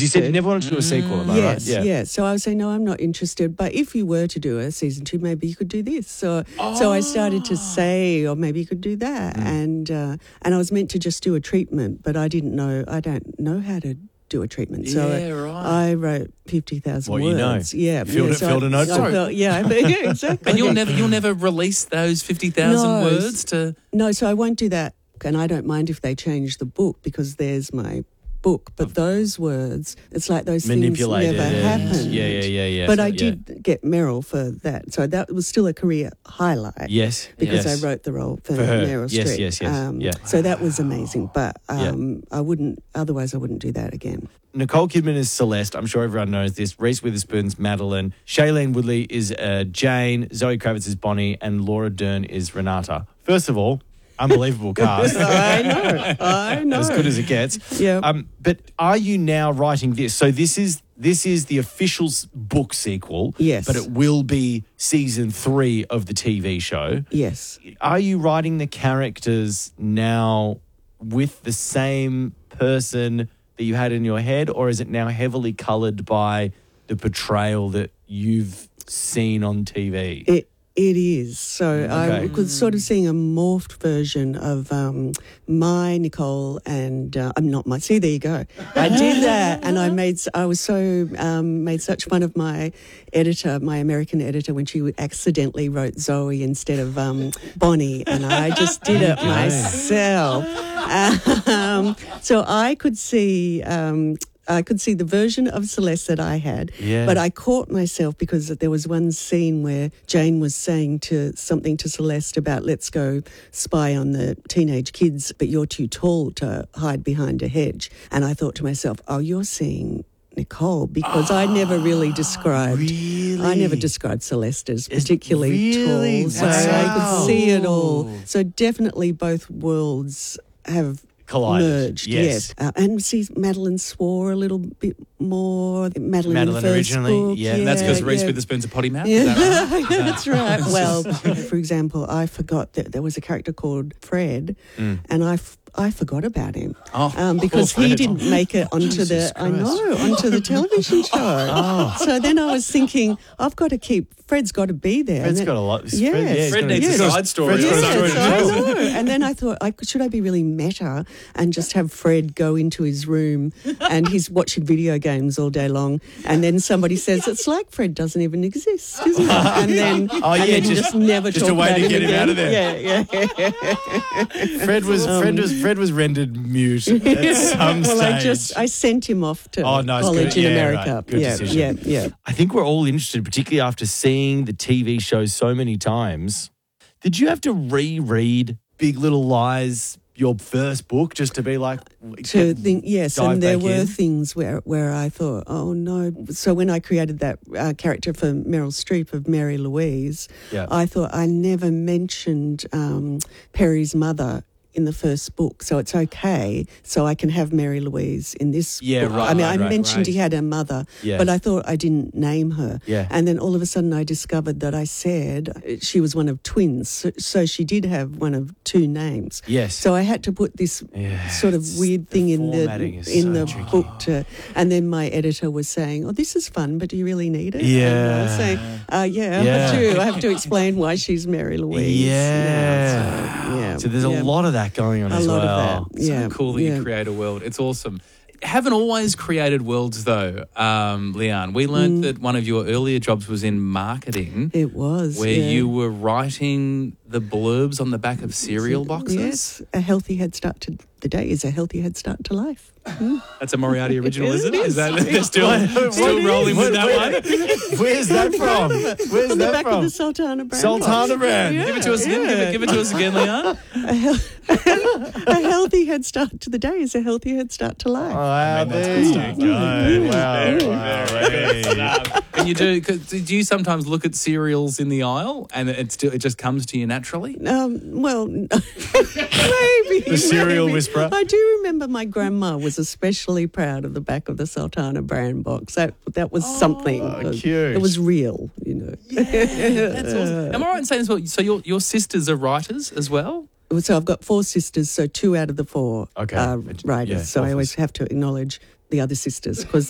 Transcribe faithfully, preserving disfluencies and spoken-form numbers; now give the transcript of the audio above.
Because you said you never wanted to do a sequel, am I Yes, right? yeah. So I would say, no, I'm not interested. But if you were to do a season two, maybe you could do this. So, Oh. so I started to say, or maybe you could do that. Mm. And uh, and I was meant to just do a treatment, but I didn't know. I don't know how to do a treatment. So Yeah, right. I wrote fifty thousand What words. you know. Yeah, Filled yeah, it- filled a notebook. I felt- yeah, yeah, exactly. And you'll never you'll never release those fifty thousand No. words to... No, so I won't do that. And I don't mind if they change the book because there's my book. But those words, it's like those things Manipulated. never and- happened. Yeah, yeah, yeah, yeah. But So, I yeah. did get Meryl for that. So that was still a career highlight. Yes. Because yes. I wrote the role for, For her. Meryl Yes, Streep. yes, yes. Um, Yeah. So that was amazing. But um, I wouldn't, otherwise I wouldn't do that again. Nicole Kidman is Celeste. I'm sure everyone knows this. Reese Witherspoon's Madeline. Shailene Woodley is uh, Jane. Zoe Kravitz is Bonnie. And Laura Dern is Renata. First of all, unbelievable cast. I know. I know. As good as it gets. Yeah. Um, but are you now writing this? So this is this is the official s- book sequel. Yes. But it will be season three of the T V show. Yes. Are you writing the characters now with the same person that you had in your head, or is it now heavily coloured by the portrayal that you've seen on T V? It It is. So Okay. I was sort of seeing a morphed version of um, my Nicole and uh, I'm not my. See, there you go. I did that, and I made. I was so um, made such fun of my editor, my American editor, when she accidentally wrote Zoe instead of um, Bonnie, and I just did it myself. Um, so I could see. Um, I could see the version of Celeste that I had, Yeah. but I caught myself because there was one scene where Jane was saying to something to Celeste about let's go spy on the teenage kids, but you're too tall to hide behind a hedge. And I thought to myself, oh, you're seeing Nicole, because I never really described, Really? I never described Celeste as particularly really? tall, so Wow. I could see it all. So definitely both worlds have Collided. merged, Yes. yes. Uh, and see, Madeline swore a little bit more. Madeline, in the Madeline first originally, book, yeah. And that's because yeah, Reese yeah. Witherspoon's a potty mouth? Yeah, Is that right? that's right. Well, for example, I forgot that there was a character called Fred, Mm. and I, f- I forgot about him Oh, um, because poor he Fred. didn't make it onto Jesus the. I Christ. know onto the television show. Oh. So then I was thinking, I've got to keep. Fred's got to be there. Fred's And got then- a lot. Fred, Yes. yeah, he's Fred got needs he's a got side story. Fred's got a Yes, story to I tell. know. And then I thought, I, should I be really meta and just have Fred go into his room and he's watching video games all day long, and then somebody says it's like Fred doesn't even exist, isn't it? And then, Oh, and yeah, then just- just never just talk a way about to him get him again. out of there. Yeah, yeah. Fred was Fred was Fred was rendered mute at some well, stage. I just I sent him off to Oh, no, it's college good. in Yeah, America. right. Good yeah, decision. yeah, yeah. I think we're all interested, particularly after seeing the T V show so many times. Did you have to reread Big Little Lies, your first book, just to be like, To get- think, yes, dive and there back were in? things where, where I thought, oh no. So when I created that uh, character for Meryl Streep of Mary Louise, Yeah. I thought I never mentioned um, Perry's mother in the first book, so it's okay. So I can have Mary Louise in this Yeah, book. right, I mean, right, I right, mentioned right. he had a mother, Yeah. but I thought I didn't name her. Yeah. And then all of a sudden I discovered that I said she was one of twins, so, so she did have one of two names. Yes. So I had to put this Yeah, sort of it's- weird the thing in the formatting is in so the tricky. book to, and then my editor was saying, "Oh, this is fun, but do you really need it?" Yeah. And I was saying, uh, "Yeah, Yeah. I have to. I have to explain why she's Mary Louise." Yeah. now, so, yeah. So there's yeah. a lot of that going on a as lot well. of that. Yeah, So cool that yeah. you create a world. It's awesome. Haven't always created worlds though, um, Leanne. We learned Mm. that one of your earlier jobs was in marketing, It was where yeah. you were writing the blurbs on the back of cereal boxes. Yes, a healthy head start to the day is a healthy head start to life. That's a Moriarty original, isn't it? Is that What- they're still, what still is- rolling with what- that where- one? Where's that from? Where's On the that back from? of the Sultana brand. Sultana box. brand. Yeah, Give it to us again. Give, yeah. it, give it to us again, Leanne. A, hel- a healthy head start to the day is a healthy head start to life. Wow, that's there good you stuff. go. Wow, Very, wow, very good hey. stuff. And you do? 'Cause do you sometimes look at cereals in the aisle and it still it just comes to you naturally? Um, well, maybe. The cereal maybe. whisperer. I do remember my grandma was especially proud of the back of the Sultana brand box. That that was something. Oh, It was- cute. It was real, you know. That's awesome. Am I right in saying as well? So your your sisters are writers as well? So I've got four sisters, so two out of the four Okay. are Yeah, writers. so I always authors. have to acknowledge the other sisters because